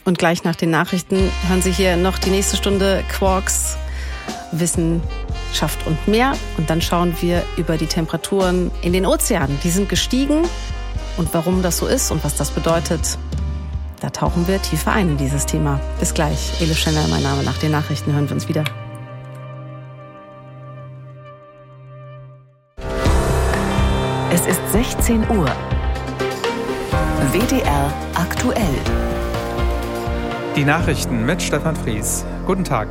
Und gleich nach den Nachrichten hören Sie hier noch die nächste Stunde Quarks, Wissenschaft und mehr. Und dann schauen wir über die Temperaturen in den Ozeanen. Die sind gestiegen. Und warum das so ist und was das bedeutet, da tauchen wir tiefer ein in dieses Thema. Bis gleich. Elif Schenner, mein Name. Nach den Nachrichten hören wir uns wieder. Es ist 16 Uhr. WDR aktuell. Die Nachrichten mit Stefan Fries. Guten Tag.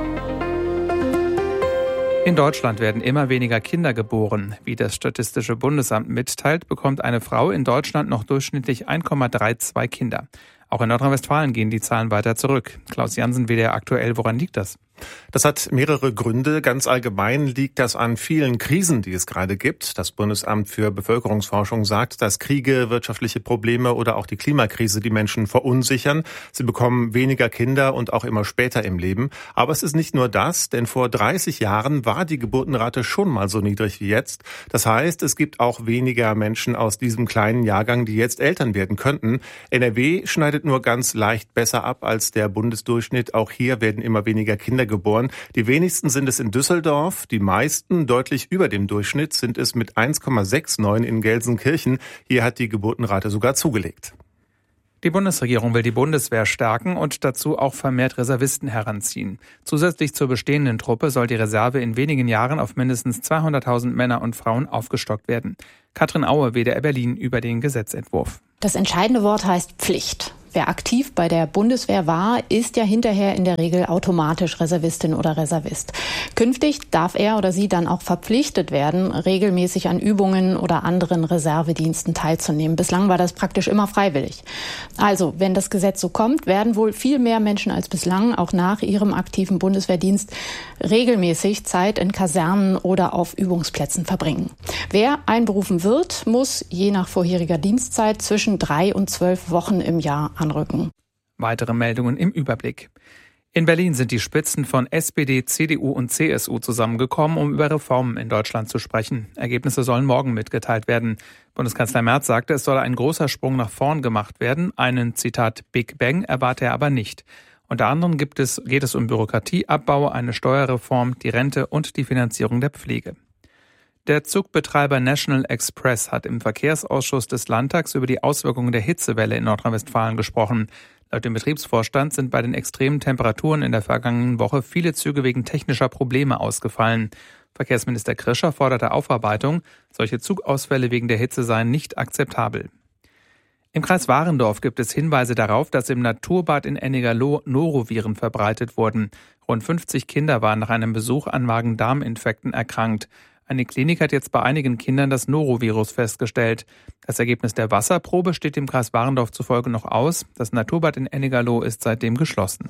In Deutschland werden immer weniger Kinder geboren. Wie das Statistische Bundesamt mitteilt, bekommt eine Frau in Deutschland noch durchschnittlich 1,32 Kinder. Auch in Nordrhein-Westfalen gehen die Zahlen weiter zurück. Klaus Jansen, WDR aktuell. Woran liegt das? Das hat mehrere Gründe. Ganz allgemein liegt das an vielen Krisen, die es gerade gibt. Das Bundesamt für Bevölkerungsforschung sagt, dass Kriege, wirtschaftliche Probleme oder auch die Klimakrise die Menschen verunsichern. Sie bekommen weniger Kinder und auch immer später im Leben. Aber es ist nicht nur das, denn vor 30 Jahren war die Geburtenrate schon mal so niedrig wie jetzt. Das heißt, es gibt auch weniger Menschen aus diesem kleinen Jahrgang, die jetzt Eltern werden könnten. NRW schneidet nur ganz leicht besser ab als der Bundesdurchschnitt. Auch hier werden immer weniger Kinder geboren. Die wenigsten sind es in Düsseldorf. Die meisten, deutlich über dem Durchschnitt, sind es mit 1,69 in Gelsenkirchen. Hier hat die Geburtenrate sogar zugelegt. Die Bundesregierung will die Bundeswehr stärken und dazu auch vermehrt Reservisten heranziehen. Zusätzlich zur bestehenden Truppe soll die Reserve in wenigen Jahren auf mindestens 200.000 Männer und Frauen aufgestockt werden. Katrin Aue, WDR Berlin, über den Gesetzentwurf. Das entscheidende Wort heißt Pflicht. Wer aktiv bei der Bundeswehr war, ist ja hinterher in der Regel automatisch Reservistin oder Reservist. Künftig darf er oder sie dann auch verpflichtet werden, regelmäßig an Übungen oder anderen Reservediensten teilzunehmen. Bislang war das praktisch immer freiwillig. Also, wenn das Gesetz so kommt, werden wohl viel mehr Menschen als bislang auch nach ihrem aktiven Bundeswehrdienst regelmäßig Zeit in Kasernen oder auf Übungsplätzen verbringen. Wer einberufen wird, muss je nach vorheriger Dienstzeit zwischen 3 und 12 Wochen im Jahr anrücken. Weitere Meldungen im Überblick. In Berlin sind die Spitzen von SPD, CDU und CSU zusammengekommen, um über Reformen in Deutschland zu sprechen. Ergebnisse sollen morgen mitgeteilt werden. Bundeskanzler Merz sagte, es solle ein großer Sprung nach vorn gemacht werden. Einen, Zitat, Big Bang erwarte er aber nicht. Unter anderem geht es um Bürokratieabbau, eine Steuerreform, die Rente und die Finanzierung der Pflege. Der Zugbetreiber National Express hat im Verkehrsausschuss des Landtags über die Auswirkungen der Hitzewelle in Nordrhein-Westfalen gesprochen. Laut dem Betriebsvorstand sind bei den extremen Temperaturen in der vergangenen Woche viele Züge wegen technischer Probleme ausgefallen. Verkehrsminister Krischer forderte Aufarbeitung. Solche Zugausfälle wegen der Hitze seien nicht akzeptabel. Im Kreis Warendorf gibt es Hinweise darauf, dass im Naturbad in Ennigerloh Noroviren verbreitet wurden. Rund 50 Kinder waren nach einem Besuch an Magen-Darm-Infekten erkrankt. Eine Klinik hat jetzt bei einigen Kindern das Norovirus festgestellt. Das Ergebnis der Wasserprobe steht dem Kreis Warendorf zufolge noch aus. Das Naturbad in Ennigerloh ist seitdem geschlossen.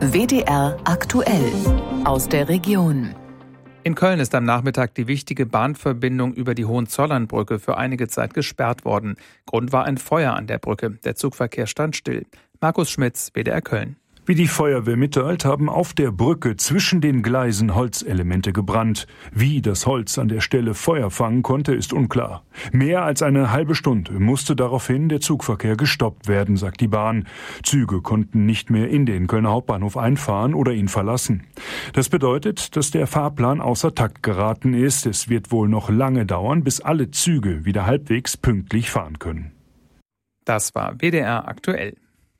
WDR aktuell aus der Region. In Köln ist am Nachmittag die wichtige Bahnverbindung über die Hohenzollernbrücke für einige Zeit gesperrt worden. Grund war ein Feuer an der Brücke. Der Zugverkehr stand still. Markus Schmitz, WDR Köln. Wie die Feuerwehr mitteilt, haben auf der Brücke zwischen den Gleisen Holzelemente gebrannt. Wie das Holz an der Stelle Feuer fangen konnte, ist unklar. Mehr als eine halbe Stunde musste daraufhin der Zugverkehr gestoppt werden, sagt die Bahn. Züge konnten nicht mehr in den Kölner Hauptbahnhof einfahren oder ihn verlassen. Das bedeutet, dass der Fahrplan außer Takt geraten ist. Es wird wohl noch lange dauern, bis alle Züge wieder halbwegs pünktlich fahren können. Das war WDR aktuell.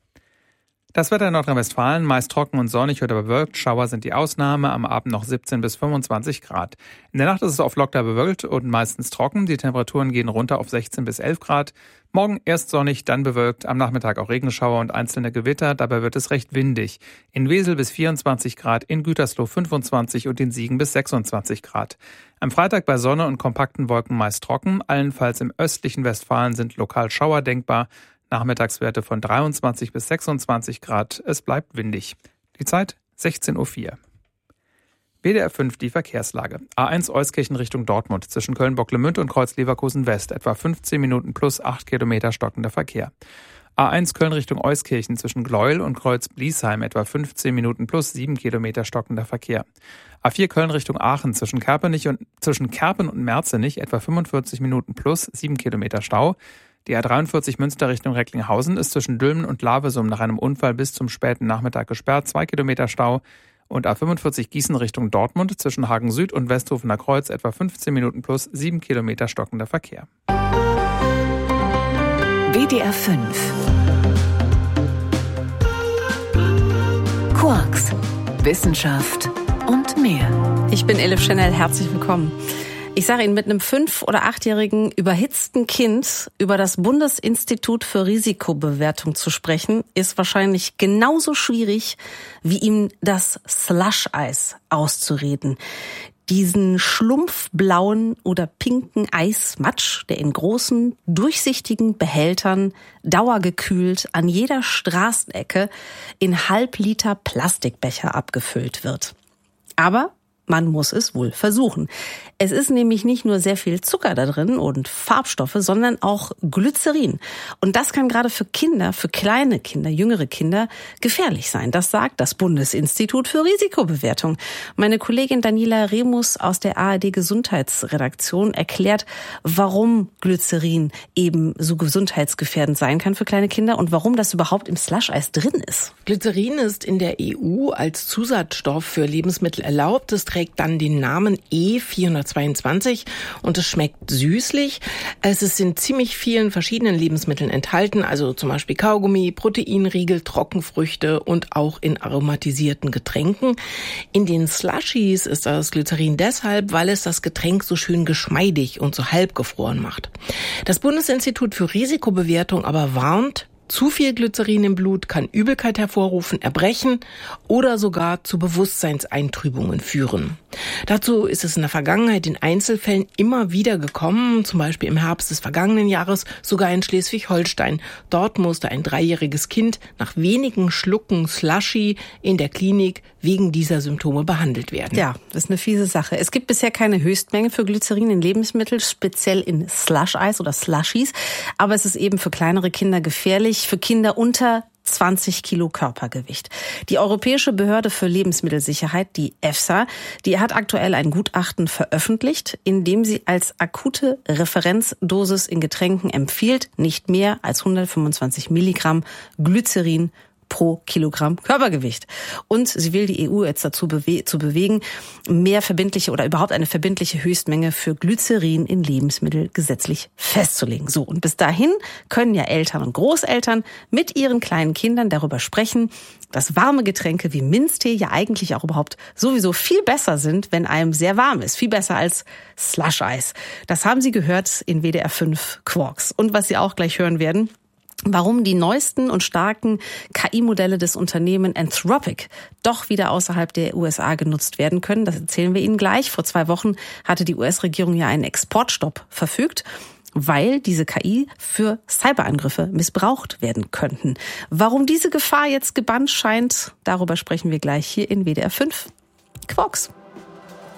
Das Wetter in Nordrhein-Westfalen meist trocken und sonnig oder bewölkt. Schauer sind die Ausnahme, am Abend noch 17 bis 25 Grad. In der Nacht ist es oft locker bewölkt und meistens trocken. Die Temperaturen gehen runter auf 16 bis 11 Grad. Morgen erst sonnig, dann bewölkt, am Nachmittag auch Regenschauer und einzelne Gewitter. Dabei wird es recht windig. In Wesel bis 24 Grad, in Gütersloh 25 und in Siegen bis 26 Grad. Am Freitag bei Sonne und kompakten Wolken meist trocken. Allenfalls im östlichen Westfalen sind lokal Schauer denkbar. Nachmittagswerte von 23 bis 26 Grad. Es bleibt windig. Die Zeit 16:04 Uhr. WDR 5 die Verkehrslage. A1 Euskirchen Richtung Dortmund zwischen Köln-Bocklemünd und Kreuz-Leverkusen West. Etwa 15 Minuten plus 8 Kilometer stockender Verkehr. A1 Köln Richtung Euskirchen zwischen Gleuel und Kreuz-Bliesheim. Etwa 15 Minuten plus 7 Kilometer stockender Verkehr. A4 Köln Richtung Aachen zwischen Kerpen und Merzenich. Etwa 45 Minuten plus 7 Kilometer Stau. Die A43 Münster Richtung Recklinghausen ist zwischen Dülmen und Lavesum nach einem Unfall bis zum späten Nachmittag gesperrt, 2 Kilometer Stau. Und A45 Gießen Richtung Dortmund zwischen Hagen Süd und Westhofener Kreuz etwa 15 Minuten plus 7 Kilometer stockender Verkehr. WDR 5 Quarks, Wissenschaft und mehr. Ich bin Elif Chanel, herzlich willkommen. Ich sage Ihnen, mit einem 5- oder 8-jährigen überhitzten Kind über das Bundesinstitut für Risikobewertung zu sprechen, ist wahrscheinlich genauso schwierig, wie ihm das Slush-Eis auszureden. Diesen schlumpfblauen oder pinken Eismatsch, der in großen, durchsichtigen Behältern, dauergekühlt, an jeder Straßenecke in Halbliter Plastikbecher abgefüllt wird. Aber man muss es wohl versuchen. Es ist nämlich nicht nur sehr viel Zucker da drin und Farbstoffe, sondern auch Glycerin. Und das kann gerade für Kinder, für kleine Kinder, jüngere Kinder gefährlich sein. Das sagt das Bundesinstitut für Risikobewertung. Meine Kollegin Daniela Remus aus der ARD Gesundheitsredaktion erklärt, warum Glycerin eben so gesundheitsgefährdend sein kann für kleine Kinder und warum das überhaupt im Slush-Eis drin ist. Glycerin ist in der EU als Zusatzstoff für Lebensmittel erlaubt. Es trägt dann den Namen E422 und es schmeckt süßlich. Es ist in ziemlich vielen verschiedenen Lebensmitteln enthalten, also zum Beispiel Kaugummi, Proteinriegel, Trockenfrüchte und auch in aromatisierten Getränken. In den Slushies ist das Glycerin deshalb, weil es das Getränk so schön geschmeidig und so halbgefroren macht. Das Bundesinstitut für Risikobewertung aber warnt, zu viel Glycerin im Blut kann Übelkeit hervorrufen, Erbrechen oder sogar zu Bewusstseinseintrübungen führen. Dazu ist es in der Vergangenheit in Einzelfällen immer wieder gekommen, zum Beispiel im Herbst des vergangenen Jahres, sogar in Schleswig-Holstein. Dort musste ein 3-jähriges Kind nach wenigen Schlucken Slushy in der Klinik wegen dieser Symptome behandelt werden. Ja, das ist eine fiese Sache. Es gibt bisher keine Höchstmenge für Glycerin in Lebensmitteln, speziell in Slush-Eis oder Slushies. Aber es ist eben für kleinere Kinder gefährlich, für Kinder unter 20 Kilo Körpergewicht. Die Europäische Behörde für Lebensmittelsicherheit, die EFSA, die hat aktuell ein Gutachten veröffentlicht, in dem sie als akute Referenzdosis in Getränken empfiehlt, nicht mehr als 125 Milligramm Glycerin pro Kilogramm Körpergewicht. Und sie will die EU jetzt dazu bewegen, mehr verbindliche oder überhaupt eine verbindliche Höchstmenge für Glycerin in Lebensmittel gesetzlich festzulegen. So, und bis dahin können ja Eltern und Großeltern mit ihren kleinen Kindern darüber sprechen, dass warme Getränke wie Minztee ja eigentlich auch überhaupt sowieso viel besser sind, wenn einem sehr warm ist. Viel besser als Slush-Eis. Das haben Sie gehört in WDR 5 Quarks. Und was Sie auch gleich hören werden, warum die neuesten und starken KI-Modelle des Unternehmens Anthropic doch wieder außerhalb der USA genutzt werden können. Das erzählen wir Ihnen gleich. Vor 2 Wochen hatte die US-Regierung ja einen Exportstopp verfügt, weil diese KI für Cyberangriffe missbraucht werden könnten. Warum diese Gefahr jetzt gebannt scheint, darüber sprechen wir gleich hier in WDR 5 Quarks.